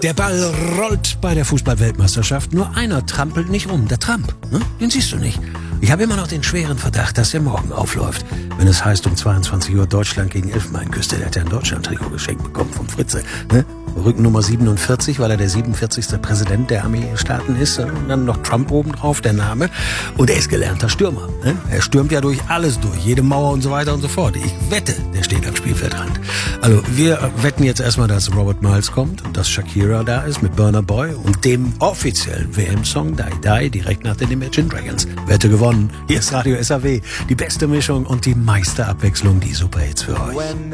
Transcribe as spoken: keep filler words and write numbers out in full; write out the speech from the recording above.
Der Ball rollt bei der Fußball-Weltmeisterschaft. Nur einer trampelt nicht um, der Trump. Ne? Den siehst du nicht. Ich habe immer noch den schweren Verdacht, dass er morgen aufläuft. Wenn es heißt, um zweiundzwanzig Uhr Deutschland gegen Elfenbeinküste. Der hat ja ein Deutschland-Trikot geschenkt bekommen vom Fritze. Ne? Rückennummer siebenundvierzig, weil er der siebenundvierzigste Präsident der Armeestaaten ist. Und dann noch Trump obendrauf, der Name. Und er ist gelernter Stürmer. Ne? Er stürmt ja durch alles durch, jede Mauer und so weiter und so fort. Ich wette, der steht am Spielfeldrand. Also wir wetten jetzt erstmal, dass Robert Miles kommt und dass Shakira da ist mit Burna Boy und dem offiziellen W M-Song Die Die direkt nach den Imagine Dragons. Wette gewonnen. Hier ist Radio S A W. Die beste Mischung und die meiste Abwechslung, die Superhits für euch.